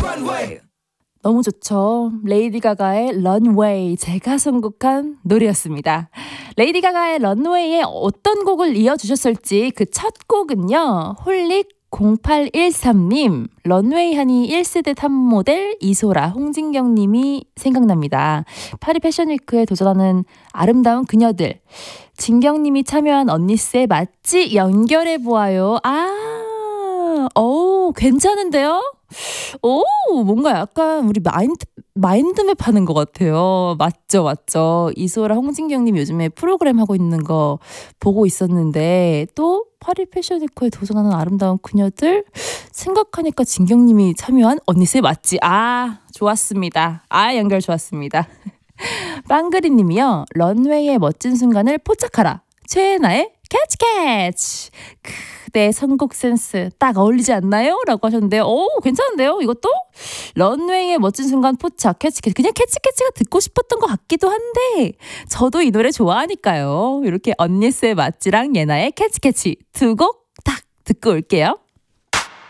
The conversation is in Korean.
너무 좋죠. 레이디 가가의 런웨이, 제가 선곡한 노래였습니다. 레이디 가가의 런웨이에 어떤 곡을 이어주셨을지 그 첫 곡은요. 홀릭 0813님, 런웨이 하니 1세대 탑모델 이소라, 홍진경님이 생각납니다. 파리 패션위크에 도전하는 아름다운 그녀들. 진경님이 참여한 언니스의 맛집 연결해보아요. 괜찮은데요? 뭔가 약간 우리 마인드맵 하는 것 같아요. 맞죠. 이소라, 홍진경님 요즘에 프로그램 하고 있는 거 보고 있었는데, 또 파리 패션위크에 도전하는 아름다운 그녀들 생각하니까 진경님이 참여한 언니스의 맛집. 좋았습니다. 연결 좋았습니다. 빵그리님이요. 런웨이의 멋진 순간을 포착하라. 최애나의 캐치. 내 선곡 센스 딱 어울리지 않나요? 라고 하셨는데요. 괜찮은데요? 이것도? 런웨이의 멋진 순간 포착, 캐치. 그냥 캐치가 듣고 싶었던 것 같기도 한데 저도 이 노래 좋아하니까요. 이렇게 언니스의 맛지랑 예나의 캐치 두 곡 딱 듣고 올게요.